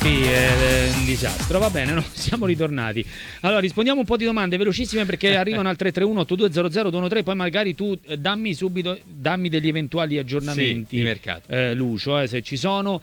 Sì, è un disastro. Va bene, no? Siamo ritornati. Allora, rispondiamo un po' di domande velocissime perché arrivano al 331-8200-213. Poi magari tu dammi degli eventuali aggiornamenti di mercato. Lucio, se ci sono.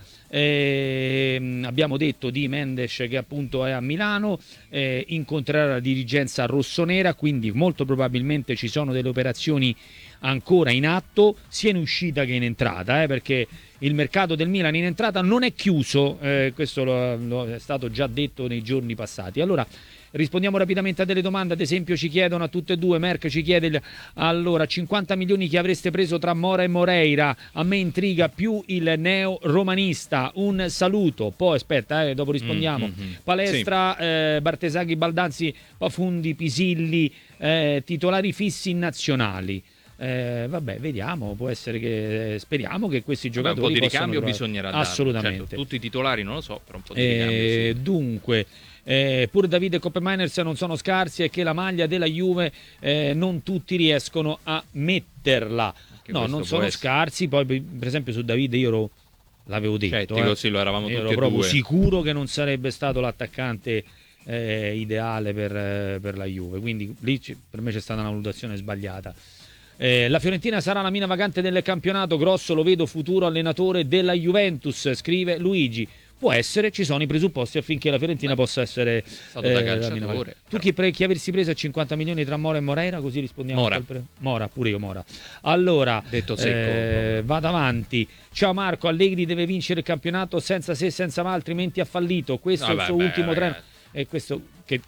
Abbiamo detto di Mendes che appunto è a Milano, incontrerà la dirigenza rossonera, quindi molto probabilmente ci sono delle operazioni ancora in atto sia in uscita che in entrata, perché il mercato del Milan in entrata non è chiuso, questo lo è stato già detto nei giorni passati. Allora rispondiamo rapidamente a delle domande. Ad esempio ci chiedono a tutte e due, Merck ci chiede allora 50 milioni che avreste preso tra Mora e Moreira, a me intriga più il neo romanista, un saluto. Poi aspetta, dopo rispondiamo. Palestra, sì. Bartesaghi, Baldanzi, Pafundi, Pisilli, titolari fissi in nazionali. Vabbè, vediamo, può essere che speriamo che questi giocatori un po' di ricambio bisognerà dare. Assolutamente. Certo, tutti i titolari non lo so, però un po' di ricambio sì. Dunque pure Davide e Coppe Miners non sono scarsi e che la maglia della Juve non tutti riescono a metterla. No, non sono scarsi. Poi per esempio su Davide io l'avevo detto, sì, lo eravamo tutti ero proprio sicuro che non sarebbe stato l'attaccante ideale per la Juve, quindi lì per me c'è stata una valutazione sbagliata. La Fiorentina sarà la mina vagante del campionato, Grosso lo vedo futuro allenatore della Juventus, scrive Luigi. Può essere, ci sono i presupposti affinché la Fiorentina possa essere stato da calciatore. Tu chi avresti preso a 50 milioni tra Mora e Moreira, così rispondiamo. Mora, pure io Mora. Allora, detto secco, vado avanti. Ciao Marco, Allegri deve vincere il campionato senza se senza ma, altrimenti ha fallito. Questo è il suo ultimo treno. E questo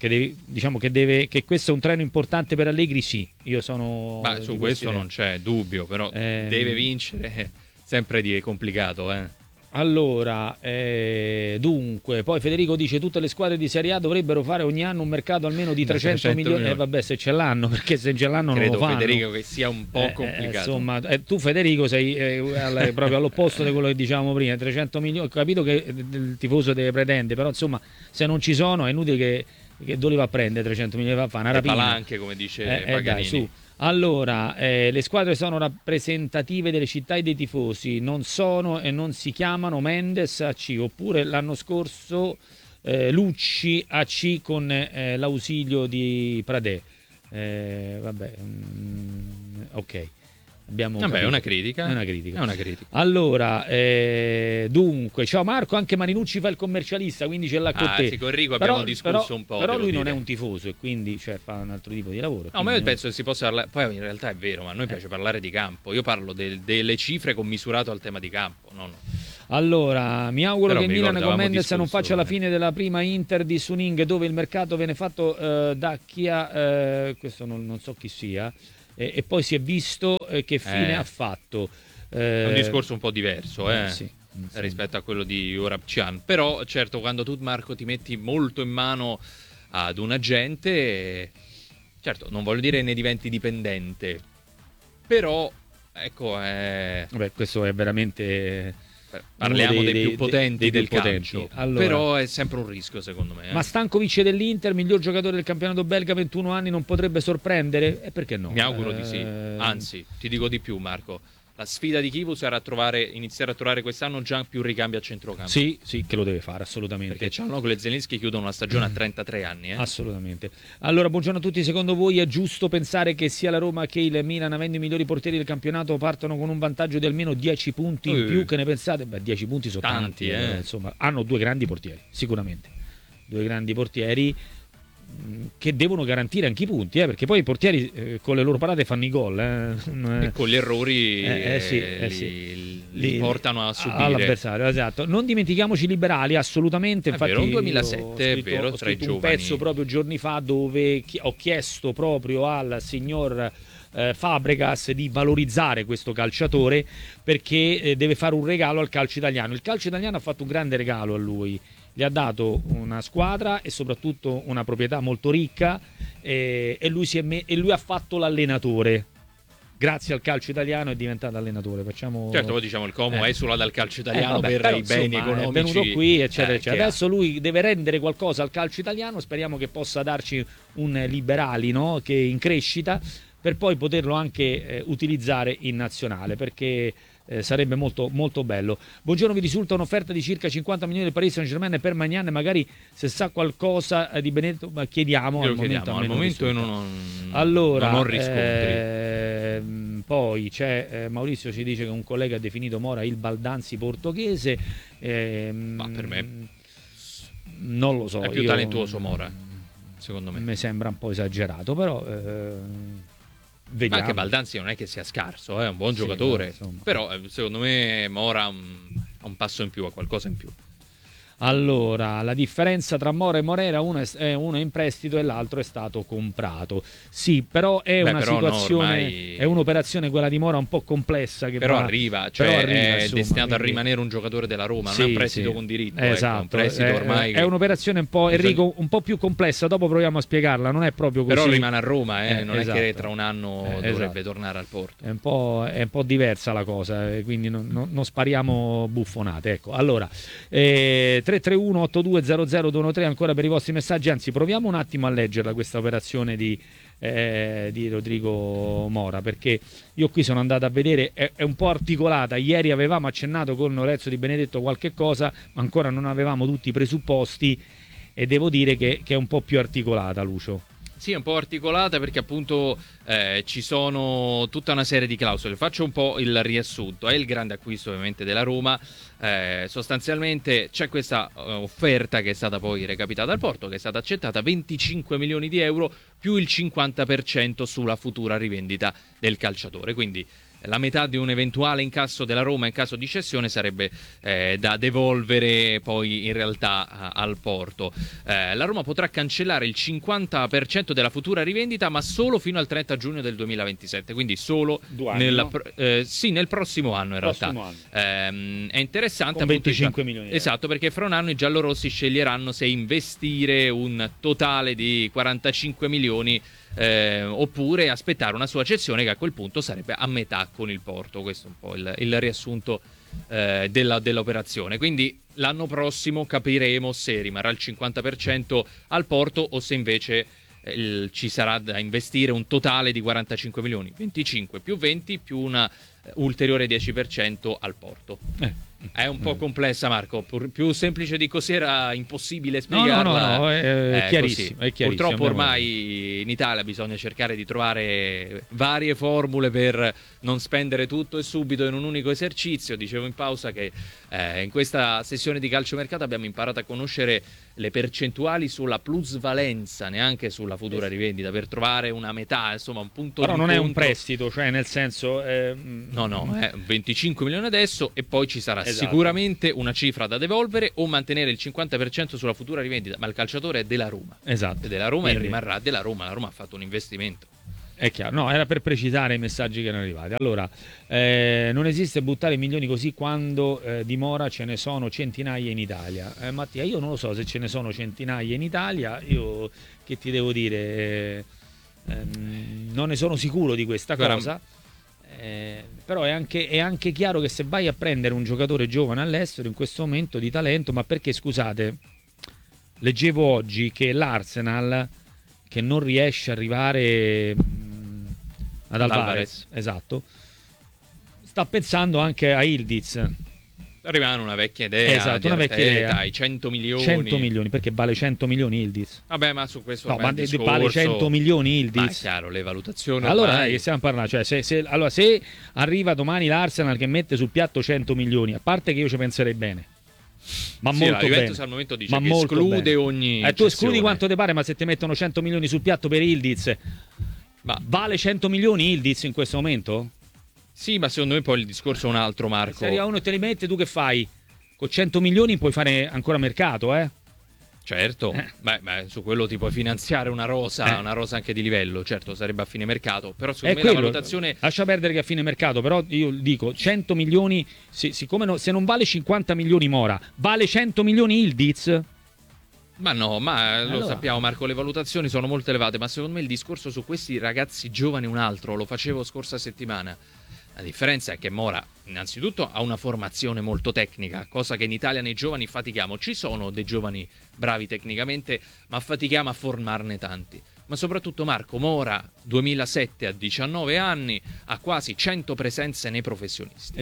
che questo è un treno importante per Allegri, sì. Io sono su questo non c'è dubbio, però deve vincere, sempre complicato, Allora, dunque, poi Federico dice tutte le squadre di Serie A dovrebbero fare ogni anno un mercato almeno di 300 milioni. Vabbè, se ce l'hanno, perché se ce l'hanno non lo fanno. Federico che sia un po' complicato. Insomma, tu Federico sei proprio all'opposto di quello che dicevamo prima, 300 milioni, ho capito che il tifoso deve pretendere, però insomma, se non ci sono è inutile che dove va a prendere 300 milioni, va a fare una rapina. Palanche, come dice Paganini. Dai, su. Allora, le squadre sono rappresentative delle città e dei tifosi, non sono e non si chiamano Mendes AC, oppure l'anno scorso Lucci AC con l'ausilio di Pradè. Ok. È una critica. Allora, dunque, ciao Marco, anche Marinucci fa il commercialista, quindi ce l'ha con te. Sì, con Rico abbiamo discusso un po'. Però lui non è un tifoso e quindi fa un altro tipo di lavoro. No, ma io penso che si possa parlare. Poi in realtà è vero, ma a noi piace parlare di campo. Io parlo delle cifre commisurato al tema di campo. No. Allora, mi auguro che Milan con Mendes non faccia la fine della prima Inter di Suning, dove il mercato viene fatto da chi ha questo non so chi sia. E poi si è visto che fine ha fatto. È un discorso un po' diverso rispetto a quello di Orabcian. Però certo, quando tu, Marco, ti metti molto in mano ad un agente, certo, non voglio dire ne diventi dipendente, però ecco questo è veramente parliamo dei più potenti del calcio. Allora, però è sempre un rischio, secondo me. Ma Stankovic dell'Inter, miglior giocatore del campionato belga, 21 anni, non potrebbe sorprendere? E perché no? Mi auguro di sì. Anzi, ti dico di più, Marco. La sfida di Kivu sarà iniziare a trovare quest'anno già più ricambi a centrocampo. Sì, che lo deve fare, assolutamente. Perché Cialanoglu e Zelinski chiudono una stagione a 33 anni. Assolutamente. Allora, buongiorno a tutti. Secondo voi è giusto pensare che sia la Roma che il Milan, avendo i migliori portieri del campionato, partono con un vantaggio di almeno 10 punti in più? Che ne pensate? 10 punti sono tanti. Insomma, hanno due grandi portieri, sicuramente. Due grandi portieri che devono garantire anche i punti, perché poi i portieri con le loro parate fanno i gol e con gli errori li portano a subire all'avversario. Esatto. Non dimentichiamoci i liberali, assolutamente. Infatti, vero, un 2007 ho scritto un pezzo proprio giorni fa dove ho chiesto proprio al signor Fabregas di valorizzare questo calciatore, perché deve fare un regalo al calcio italiano. Il calcio italiano ha fatto un grande regalo a lui. Gli ha dato una squadra e soprattutto una proprietà molto ricca e lui ha fatto l'allenatore. Grazie al calcio italiano è diventato allenatore. Certo, poi diciamo il Como esula dal calcio italiano i beni economici. È venuto qui, eccetera. Adesso lui deve rendere qualcosa al calcio italiano. Speriamo che possa darci un liberali, no? Che in crescita, per poi poterlo anche utilizzare in nazionale, perché sarebbe molto, molto bello. Buongiorno, vi risulta un'offerta di circa 50 milioni del Paris Saint-Germain per Maignan, magari se sa qualcosa di Benedetto, ma chiediamo. Al momento io non ho riscontri. Poi c'è Maurizio ci dice che un collega ha definito Mora il Baldanzi portoghese. Ma per me non lo so. È più talentuoso Mora, secondo me. Mi sembra un po' esagerato, però vediamo. Ma anche Baldanzi non è che sia scarso, è un buon giocatore. Però secondo me Mora ha un passo in più, ha qualcosa in più. Allora, la differenza tra Mora e Morera, uno è in prestito e l'altro è stato comprato. Sì, però è una situazione, è un'operazione quella di Mora un po' complessa. Che però arriva, è insomma, destinato a rimanere un giocatore della Roma, non è un prestito con diritto. Esatto, un prestito ormai è un'operazione un po', Enrico, un po' più complessa, dopo proviamo a spiegarla, non è proprio così. Però rimane a Roma, non esatto. è che tra un anno dovrebbe tornare al Porto. È un po' diversa la cosa, quindi non spariamo buffonate. Ecco, allora 331-8200-213 ancora per i vostri messaggi, anzi proviamo un attimo a leggerla questa operazione di Rodrigo Mora, perché io qui sono andato a vedere, è un po' articolata. Ieri avevamo accennato con Lorenzo Di Benedetto qualche cosa, ma ancora non avevamo tutti i presupposti e devo dire che è un po' più articolata, Lucio. Sì, è un po' articolata perché appunto ci sono tutta una serie di clausole. Faccio un po' il riassunto. È il grande acquisto ovviamente della Roma. Sostanzialmente c'è questa offerta che è stata poi recapitata al Porto, che è stata accettata, 25 milioni di euro più il 50% sulla futura rivendita del calciatore. Quindi la metà di un eventuale incasso della Roma in caso di cessione sarebbe da devolvere poi in realtà al Porto. La Roma potrà cancellare il 50% della futura rivendita, ma solo fino al 30 giugno del 2027, quindi solo nel prossimo anno in realtà. È interessante. Con 25 milioni. Esatto, perché fra un anno i giallorossi sceglieranno se investire un totale di 45 milioni oppure aspettare una sua cessione, che a quel punto sarebbe a metà con il Porto. Questo è un po' il riassunto dell'operazione. Quindi l'anno prossimo capiremo se rimarrà il 50% al Porto o se invece ci sarà da investire un totale di 45 milioni, 25 più 20 più una ulteriore 10% al Porto. È un po' complessa, Marco, più semplice di così era impossibile spiegarla. No, è chiarissimo, è chiarissimo. Purtroppo ormai in Italia bisogna cercare di trovare varie formule per non spendere tutto e subito in un unico esercizio. Dicevo in pausa che in questa sessione di calciomercato abbiamo imparato a conoscere le percentuali sulla plusvalenza, neanche sulla futura rivendita, per trovare una metà, insomma un punto però di non incontro. È un prestito, cioè nel senso no, è 25 milioni adesso e poi ci sarà sicuramente una cifra da devolvere o mantenere il 50% sulla futura rivendita, ma il calciatore è della Roma. Esatto. È della Roma e rimarrà della Roma. La Roma ha fatto un investimento. È chiaro, no, era per precisare i messaggi che erano arrivati. Allora, non esiste buttare milioni così quando di Mora ce ne sono centinaia in Italia. Mattia, io non lo so se ce ne sono centinaia in Italia, io che ti devo dire, non ne sono sicuro di questa cosa. Però è anche chiaro che se vai a prendere un giocatore giovane all'estero in questo momento di talento, ma perché, scusate, leggevo oggi che l'Arsenal, che non riesce ad arrivare ad Alvarez, esatto, sta pensando anche a Yildiz. Rimane una vecchia idea. Esatto, una vecchia idea. Dai, 100 milioni. 100 milioni, perché vale 100 milioni Yildiz. Vabbè, ma su questo vale 100 milioni Yildiz. Ma è chiaro, le valutazioni. Allora, che stiamo parlando? Cioè, se arriva domani l'Arsenal che mette sul piatto 100 milioni, a parte che io ci penserei bene. Ma sì, molto bene. Al momento dice che esclude bene. Ogni tu escludi quanto ti pare, ma se ti mettono 100 milioni sul piatto per Yildiz, ma vale 100 milioni Yildiz in questo momento? Sì, ma secondo me poi il discorso è un altro, Marco. Se arriva uno e te li mette, tu che fai? Con 100 milioni puoi fare ancora mercato, Certo, beh, su quello ti puoi finanziare una rosa anche di livello, certo sarebbe a fine mercato, però secondo me la valutazione... Lascia perdere che a fine mercato, però io dico 100 milioni, siccome se non vale 50 milioni Mora, vale 100 milioni Yildiz? Ma no, lo sappiamo Marco, le valutazioni sono molto elevate, ma secondo me il discorso su questi ragazzi giovani è un altro, lo facevo scorsa settimana. La differenza è che Mora innanzitutto ha una formazione molto tecnica, cosa che in Italia nei giovani fatichiamo. Ci sono dei giovani bravi tecnicamente, ma fatichiamo a formarne tanti. Ma soprattutto Marco Mora, 2007 a 19 anni, ha quasi 100 presenze nei professionisti. Esatto.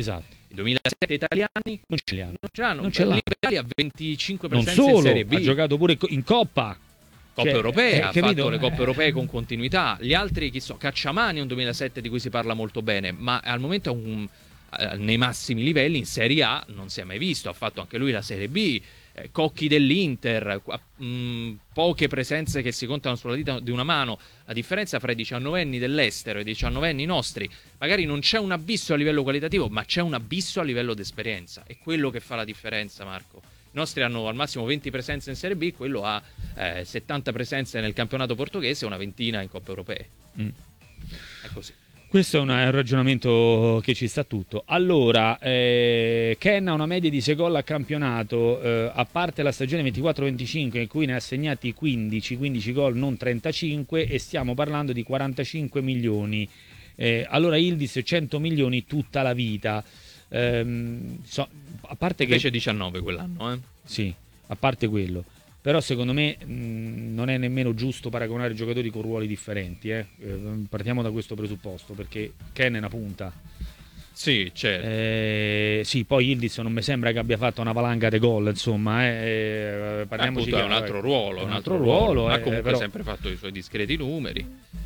I 2007 italiani non ce li hanno. Non ce l'hanno. Non ce l'ha. L'Italia ha 25 Non presenze solo, in Serie B. ha giocato pure in Coppa. Coppa europea, ha capito? fatto le coppe europee con continuità. Gli altri, chi so, Cacciamani è un 2007 di cui si parla molto bene, ma al momento nei massimi livelli in Serie A non si è mai visto. Ha fatto anche lui la Serie B. Cocchi dell'Inter, poche presenze che si contano sulla dita di una mano. La differenza fra i 19enni dell'estero e i 19enni nostri, magari non c'è un abisso a livello qualitativo, ma c'è un abisso a livello di esperienza. È quello che fa la differenza, Marco. I nostri hanno al massimo 20 presenze in Serie B, quello ha 70 presenze nel campionato portoghese e una ventina in Coppe Europee. È così. Questo è un ragionamento che ci sta tutto. Allora, Ken ha una media di 6 gol a campionato, a parte la stagione 24-25 in cui ne ha segnati 15 gol, non 35, e stiamo parlando di 45 milioni. Allora Yildiz 100 milioni tutta la vita. A parte Invece che 19 quell'anno, Sì, a parte quello. Però secondo me non è nemmeno giusto paragonare giocatori con ruoli differenti. Partiamo da questo presupposto, perché Ken è una punta. Sì, certo. Sì, poi Yildiz non mi sembra che abbia fatto una valanga di gol, insomma. Parliamoci Appunto, è un altro ruolo. Un altro ruolo. Ha comunque però sempre fatto i suoi discreti numeri.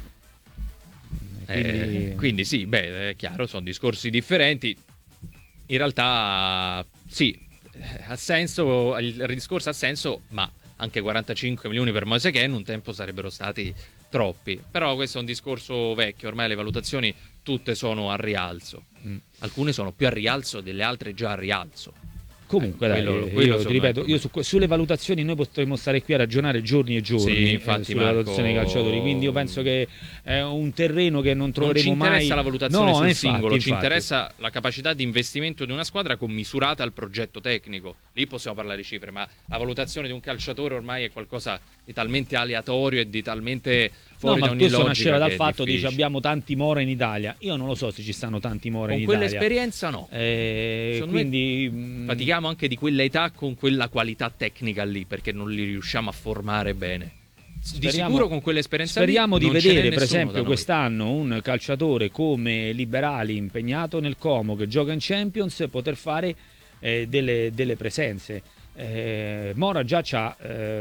Quindi sì, è chiaro, sono discorsi differenti. In realtà sì, ha senso, il discorso ha senso, ma anche 45 milioni per Moise Kean un tempo sarebbero stati troppi. Però questo è un discorso vecchio, ormai le valutazioni tutte sono a rialzo. Alcune sono più a rialzo delle altre già a rialzo. Comunque, io ti ripeto, sulle valutazioni noi potremmo stare qui a ragionare giorni e giorni, sì, infatti, sulle valutazioni dei calciatori, quindi io penso che è un terreno che non troveremo mai. Non ci interessa la valutazione sul singolo, infatti. Ci interessa la capacità di investimento di una squadra commisurata al progetto tecnico. Lì possiamo parlare di cifre, ma la valutazione di un calciatore ormai è qualcosa di talmente aleatorio e di talmente fuori da ogni logica. Questo nasceva dal fatto che dice abbiamo tanti Mora in Italia. Io non lo so se ci stanno tanti Mora in Italia. Con quell'esperienza no. Quindi fatichiamo anche di quella età con quella qualità tecnica lì, perché non li riusciamo a formare bene. Di sicuro con quell'esperienza speriamo lì di vedere per da esempio noi. Quest'anno un calciatore come Liberali impegnato nel Como che gioca in Champions poter fare delle presenze. Mora già c'ha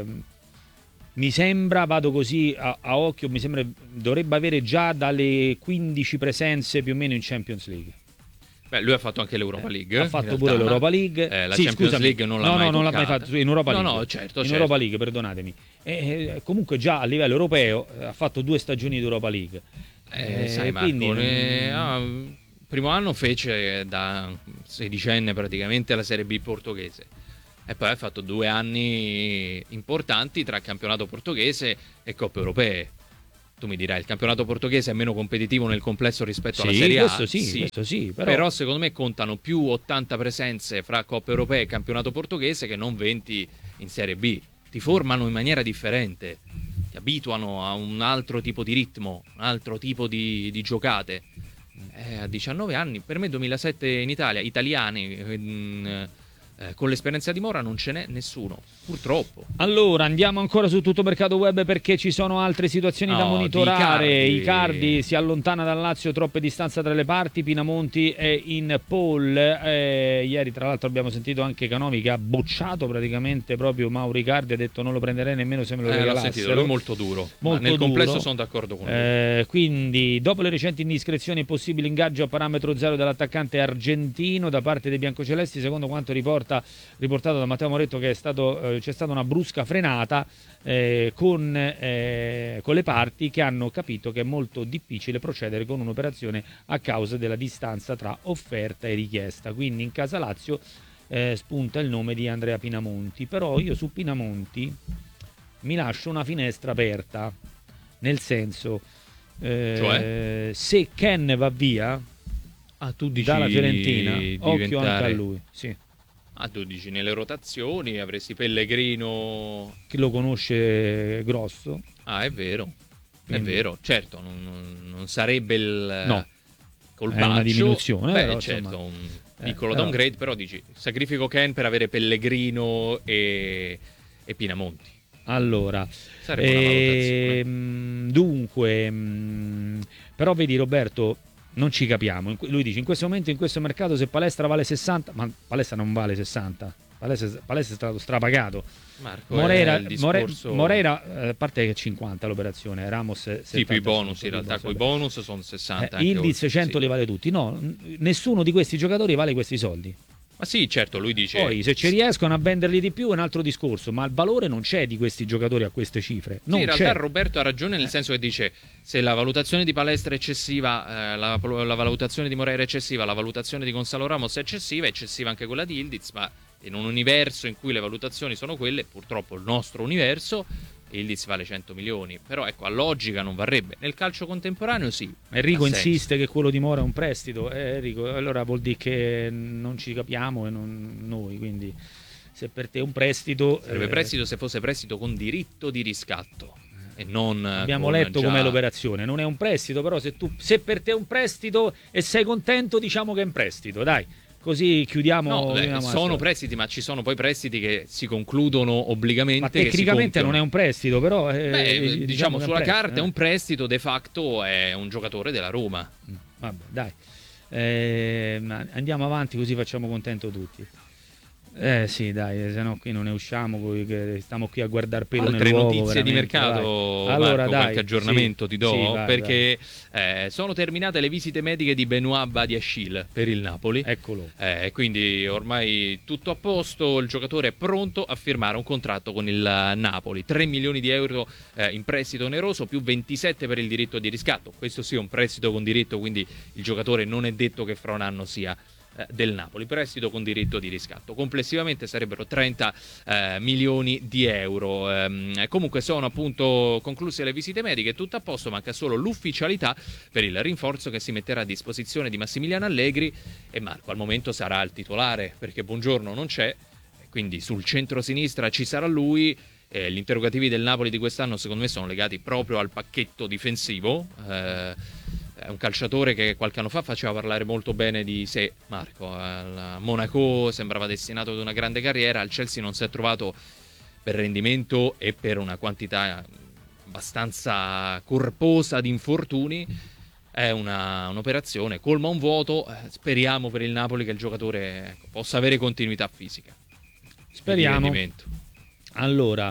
mi sembra, vado così a occhio, mi sembra dovrebbe avere già dalle 15 presenze più o meno in Champions League. Beh, lui ha fatto anche l'Europa League. Ha fatto pure l'Europa League. La Champions League non l'ha mai fatto in Europa League. No, certo. Europa League, perdonatemi. Comunque già a livello europeo ha fatto 2 stagioni di Europa League. Sai Marco, primo anno fece da sedicenne praticamente la Serie B portoghese. E poi ha fatto 2 anni importanti tra campionato portoghese e coppe europee. Tu mi dirai, il campionato portoghese è meno competitivo nel complesso rispetto alla Serie A. Questo sì, però secondo me contano più 80 presenze fra coppe europee e campionato portoghese che non 20 in Serie B. Ti formano in maniera differente, ti abituano a un altro tipo di ritmo, un altro tipo di giocate. A 19 anni, per me 2007 in Italia, italiani con l'esperienza di Mora non ce n'è nessuno, purtroppo. Allora andiamo ancora su Tuttomercato Web perché ci sono altre situazioni da monitorare. Icardi si allontana dal Lazio, troppe distanze tra le parti. Pinamonti è in pole. Ieri tra l'altro abbiamo sentito anche Canovi che ha bocciato praticamente proprio Mauro Icardi, ha detto non lo prenderei nemmeno se me lo regalassero. Lui è molto duro, nel complesso sono d'accordo con lui. Quindi dopo le recenti indiscrezioni e possibile ingaggio a parametro zero dell'attaccante argentino da parte dei biancocelesti, secondo quanto riportato da Matteo Moretto, che c'è stata una brusca frenata con le parti che hanno capito che è molto difficile procedere con un'operazione a causa della distanza tra offerta e richiesta. Quindi in casa Lazio spunta il nome di Andrea Pinamonti, però io su Pinamonti mi lascio una finestra aperta, nel senso cioè? Se Ken va via tu dici dalla Fiorentina, occhio anche a lui, sì. Tu dici nelle rotazioni avresti Pellegrino che lo conosce grosso. È vero. Quindi... È vero, certo, non sarebbe il no, colpaccio, è una diminuzione. Però, certo, insomma, un piccolo downgrade, però dici sacrifico Ken per avere Pellegrino e Pinamonti. Allora, sarebbe una valutazione. Dunque, però vedi Roberto, non ci capiamo. Lui dice: in questo momento, in questo mercato, se Palestra vale 60, ma Palestra non vale 60. Palestra è stato strapagato. Marco, Moreira, a parte che 50 l'operazione, Ramos 70, sì, più i bonus in realtà, con i bonus sono 60. Ildiz 100 li vale tutti. No, nessuno di questi giocatori vale questi soldi. Ma sì, certo, lui dice... Poi se ci riescono a venderli di più è un altro discorso, ma il valore non c'è di questi giocatori a queste cifre. Non sì, in realtà c'è. Roberto ha ragione, nel senso che dice: se la valutazione di Palestra è eccessiva, la valutazione di Moreira è eccessiva, la valutazione di Gonzalo Ramos è eccessiva anche quella di Ildiz, ma in un universo in cui le valutazioni sono quelle, purtroppo il nostro universo, Ildiz vale 100 milioni, però ecco, a logica non varrebbe. Nel calcio contemporaneo sì. Enrico insiste che quello di Mora è un prestito. Enrico, allora vuol dire che non ci capiamo e non noi, quindi se per te è un prestito... Sarebbe prestito se fosse prestito con diritto di riscatto. E non abbiamo letto com'è l'operazione, non è un prestito, però se per te è un prestito e sei contento, diciamo che è un prestito, dai. Così chiudiamo. No, sono prestiti, ma ci sono poi prestiti che si concludono obbligamente. Ma tecnicamente non è un prestito, però. Diciamo sulla carta è un prestito, de facto è un giocatore della Roma. Vabbè, dai. Andiamo avanti così facciamo contento tutti. Sì, dai, se no qui non ne usciamo, che stiamo qui a guardare pelo nell'uovo. Altre notizie di mercato, allora, Marco, qualche aggiornamento ti do, vai, perché sono terminate le visite mediche di Benoît Badiashile per il Napoli. Eccolo. Quindi ormai tutto a posto, il giocatore è pronto a firmare un contratto con il Napoli. 3 milioni di euro in prestito oneroso, più 27 per il diritto di riscatto. Questo sì è un prestito con diritto, quindi il giocatore non è detto che fra un anno sia del Napoli, prestito con diritto di riscatto. Complessivamente sarebbero 30 milioni di euro. Comunque sono appunto concluse le visite mediche, tutto a posto, manca solo l'ufficialità per il rinforzo che si metterà a disposizione di Massimiliano Allegri, e Marco al momento sarà il titolare perché Buongiorno non c'è, quindi sul centro-sinistra ci sarà lui. Gli interrogativi del Napoli di quest'anno secondo me sono legati proprio al pacchetto difensivo. È un calciatore che qualche anno fa faceva parlare molto bene di sé, Marco. Al Monaco sembrava destinato ad una grande carriera, al Chelsea non si è trovato per rendimento e per una quantità abbastanza corposa di infortuni. È un'operazione, colma un vuoto. Speriamo per il Napoli che il giocatore possa avere continuità fisica. Speriamo. Allora,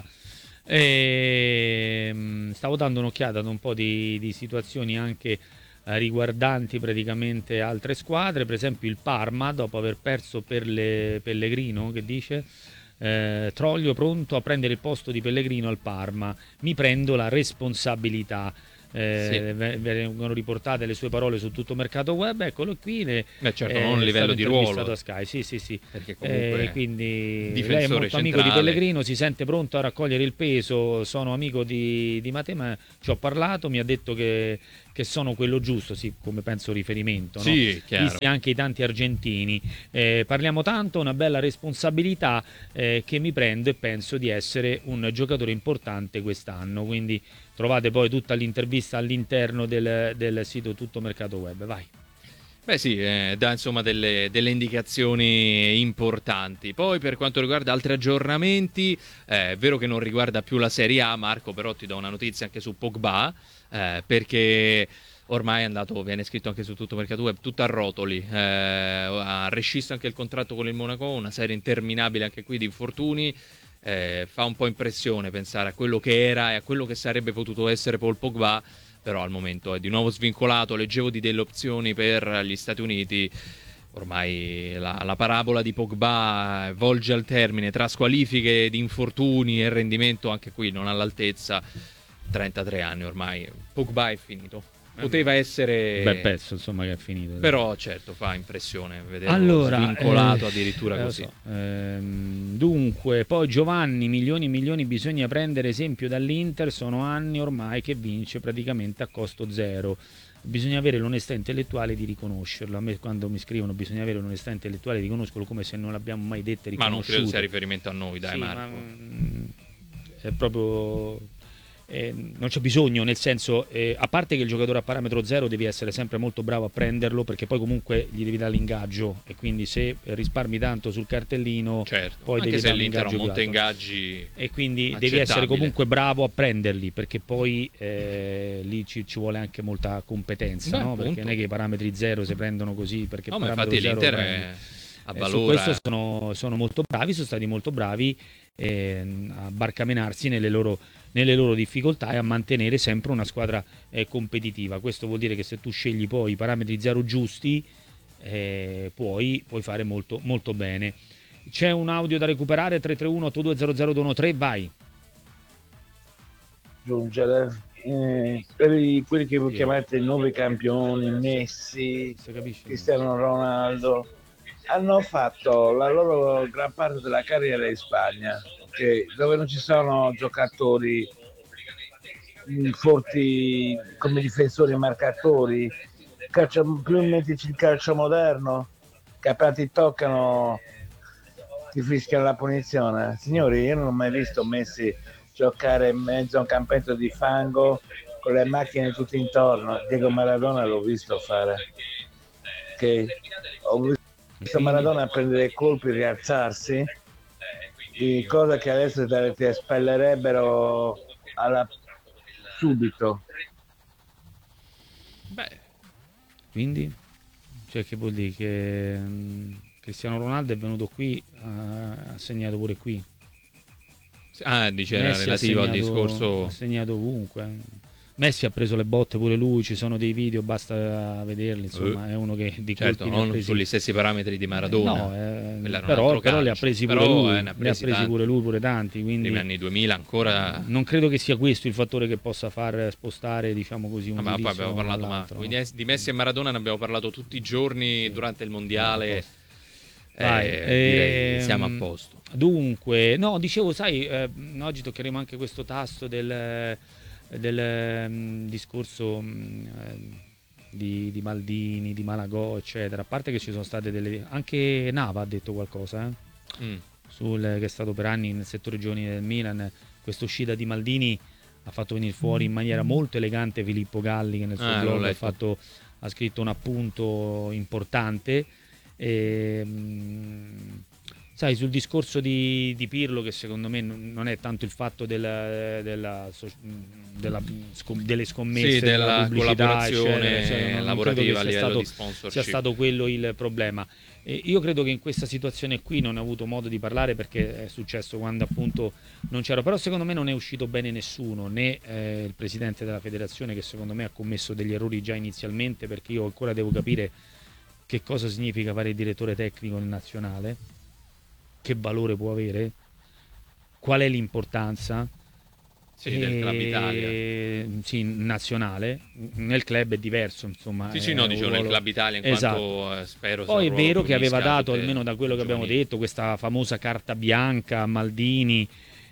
stavo dando un'occhiata ad un po' di situazioni anche riguardanti praticamente altre squadre, per esempio il Parma dopo aver perso per Pellegrino, che dice Troglio pronto a prendere il posto di Pellegrino al Parma, mi prendo la responsabilità. Vengono riportate le sue parole su tutto mercato web, eccolo qui. Certo, non a livello di ruolo a Sky, sì. Perché comunque quindi lei è molto centrale. Amico di Pellegrino, si sente pronto a raccogliere il peso. Sono amico di Matema, ci ho parlato, mi ha detto che sono quello giusto, sì, come penso riferimento, no? Sì, chiaro. Visti anche i tanti argentini, parliamo tanto, una bella responsabilità che mi prendo e penso di essere un giocatore importante quest'anno, quindi trovate poi tutta l'intervista all'interno del sito Tutto Mercato Web. Vai. Beh sì, dà insomma delle indicazioni importanti. Poi per quanto riguarda altri aggiornamenti, è vero che non riguarda più la Serie A, Marco, però ti do una notizia anche su Pogba, perché ormai è andato, viene scritto anche su Tutto Mercato Web, tutto a rotoli. Ha rescisso anche il contratto con il Monaco, una serie interminabile anche qui di infortuni. Fa un po' impressione pensare a quello che era e a quello che sarebbe potuto essere Paul Pogba, però al momento è di nuovo svincolato. Leggevo di delle opzioni per gli Stati Uniti. Ormai la parabola di Pogba volge al termine, tra squalifiche di infortuni e rendimento anche qui non all'altezza. 33 anni ormai, Pogba è finito. Poteva essere bel pezzo, insomma, che è finito. Però certo fa impressione vederlo svincolato addirittura così. So. Dunque, poi Giovanni, milioni e milioni bisogna prendere esempio dall'Inter, sono anni ormai che vince praticamente a costo zero. Bisogna avere l'onestà intellettuale di riconoscerlo. A me quando mi scrivono bisogna avere l'onestà intellettuale, riconoscono come se non l'abbiamo mai detto e riconosciuto. Ma non credo sia riferimento a noi, dai, sì, Marco. È proprio non c'è bisogno, nel senso, a parte che il giocatore a parametro zero devi essere sempre molto bravo a prenderlo, perché poi comunque gli devi dare l'ingaggio, e quindi se risparmi tanto sul cartellino, certo, poi anche devi se dare l'Inter ha l'ingaggio monte più alto. ingaggi, E quindi devi essere comunque bravo a prenderli, perché poi lì ci vuole anche molta competenza. Beh, no? Perché appunto. non è che i parametri zero si prendono così, perché No, ma parametro infatti zero l'Inter prende. avvalora. Su questo sono molto bravi, sono stati molto bravi a barcamenarsi nelle loro difficoltà e a mantenere sempre una squadra competitiva. Questo vuol dire che se tu scegli poi i parametri zero giusti, puoi fare molto, molto bene. C'è un audio da recuperare, 331 8200 213, vai. Giungere quelli che voi chiamate nuovi campioni, Messi, Cristiano Ronaldo, hanno fatto la loro gran parte della carriera in Spagna, dove non ci sono giocatori forti come difensori e marcatori. Più mettici il calcio moderno, che appena ti toccano ti fischiano la punizione. Signori, io non ho mai visto Messi giocare in mezzo a un campetto di fango con le macchine tutte intorno. Diego Maradona l'ho visto fare, che ho visto Maradona prendere colpi e rialzarsi, di cosa che adesso ti espellerebbero subito. Beh, quindi, cioè, che vuol dire che Cristiano Ronaldo è venuto qui, ha segnato pure qui. Dice era relativo al discorso. Ha segnato ovunque. Messi ha preso le botte pure lui, ci sono dei video, basta vederli, insomma, è uno che di certo, non presi sugli stessi parametri di Maradona. Però li ha presi pure lui, ne ha presi pure lui, pure tanti, quindi negli anni 2000 ancora non credo che sia questo il fattore che possa far spostare, diciamo così, un poi abbiamo parlato di Messi e Maradona, ne abbiamo parlato tutti i giorni durante il mondiale. Direi siamo a posto. Dunque, no, dicevo, sai, oggi toccheremo anche questo tasto del discorso di Maldini, di Malagò, eccetera. A parte che ci sono state anche Nava ha detto qualcosa che è stato per anni nel settore giovani del Milan. Questa uscita di Maldini ha fatto venire fuori in maniera molto elegante Filippo Galli, che nel suo blog ha scritto un appunto importante. Sai, sul discorso di Pirlo, che secondo me non è tanto il fatto delle scommesse, della collaborazione eccetera, lavorativa a livello di sponsorship, sia stato quello il problema. Io credo che in questa situazione qui non ho avuto modo di parlare, perché è successo quando appunto non c'ero, però secondo me non è uscito bene nessuno, né il presidente della federazione, che secondo me ha commesso degli errori già inizialmente, perché io ancora devo capire che cosa significa fare il direttore tecnico nel nazionale, che valore può avere, qual è l'importanza del Club Italia, nazionale. Nel club è diverso, insomma. No, dicevo nel Club Italia, in quanto spero. Poi è vero che aveva dato, almeno da quello che abbiamo detto, questa famosa carta bianca a Maldini,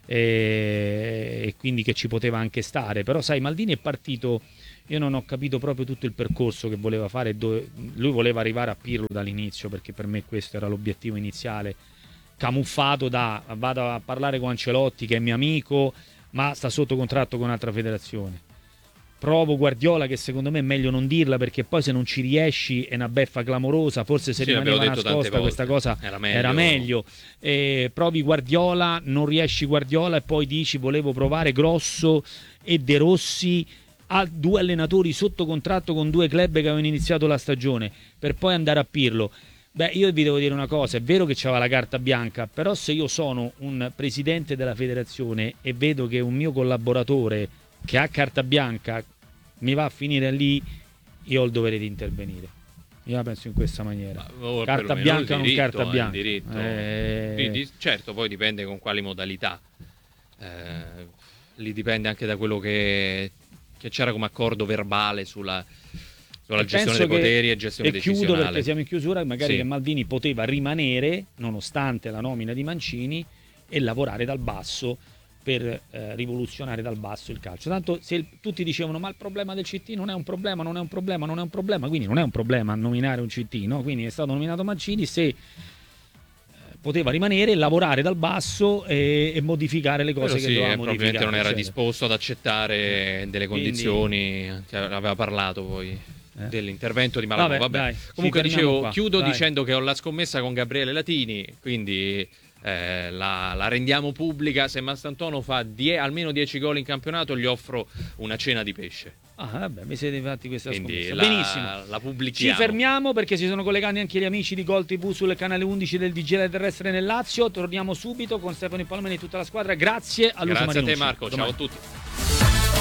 e quindi che ci poteva anche stare. Però sai, Maldini è partito, io non ho capito proprio tutto il percorso che voleva fare, dove lui voleva arrivare a Pirlo dall'inizio, perché per me questo era l'obiettivo iniziale, camuffato vado a parlare con Ancelotti, che è mio amico ma sta sotto contratto con un'altra federazione, provo Guardiola, che secondo me è meglio non dirla, perché poi se non ci riesci è una beffa clamorosa, forse se rimaneva nascosta questa cosa era meglio. Provi Guardiola, non riesci Guardiola, e poi dici volevo provare Grosso e De Rossi, a due allenatori sotto contratto con due club che avevano iniziato la stagione, per poi andare a Pirlo. Beh, io vi devo dire una cosa, è vero che c'aveva la carta bianca, però se io sono un presidente della federazione e vedo che un mio collaboratore che ha carta bianca mi va a finire lì, io ho il dovere di intervenire. Io la penso in questa maniera. Carta bianca o non carta bianca. Certo, poi dipende con quali modalità. Lì dipende anche da quello che c'era come accordo verbale sulla gestione dei poteri e gestione decisionale. Chiudo, perché siamo in chiusura, magari che Maldini poteva rimanere nonostante la nomina di Mancini e lavorare dal basso per rivoluzionare dal basso il calcio. Tanto se tutti dicevano ma il problema del CT non è un problema, quindi non è un problema nominare un CT, no? Quindi è stato nominato Mancini. Se poteva rimanere, lavorare dal basso e modificare le cose che doveva modificare. Probabilmente non era disposto ad accettare delle condizioni che aveva parlato poi dell'intervento di Malagò. Vabbè. Comunque dicevo, chiudo dicendo che ho la scommessa con Gabriele Latini, quindi la rendiamo pubblica. Se Mastantuono fa almeno 10 gol in campionato, gli offro una cena di pesce. Vabbè, mi siete fatti questa quindi scommessa. Benissimo, la pubblichiamo. Ci fermiamo perché si sono collegati anche gli amici di Gol TV sul canale 11 del Digitale Terrestre nel Lazio. Torniamo subito con Stefano Palomeni e tutta la squadra. Grazie a Lucio Marinucci. Grazie a te Marco, ciao a tutti.